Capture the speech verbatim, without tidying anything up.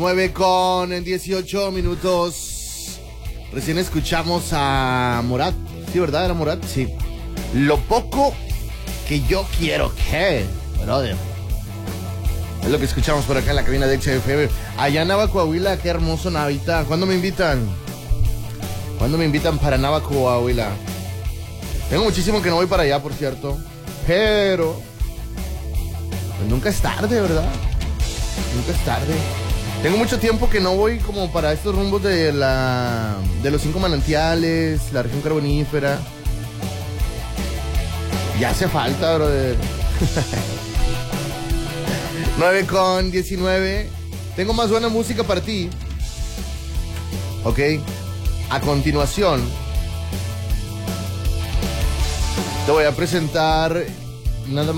nueve con dieciocho minutos. Recién escuchamos a Morat. Sí, ¿verdad? ¿Era Morat? Sí. Lo poco que yo quiero que, brother. Es lo que escuchamos por acá en la cabina de X F M. Allá en Nava, Coahuila, qué hermoso Navita. ¿Cuándo me invitan? ¿Cuándo me invitan para Nava, Coahuila? Tengo muchísimo que no voy para allá, por cierto. Pero pues nunca es tarde, ¿verdad? Nunca es tarde. Tengo mucho tiempo que no voy como para estos rumbos de la de los cinco manantiales, la región carbonífera. Ya hace falta, brother. nueve con diecinueve. Tengo más buena música para ti. Ok. A continuación te voy a presentar nada más.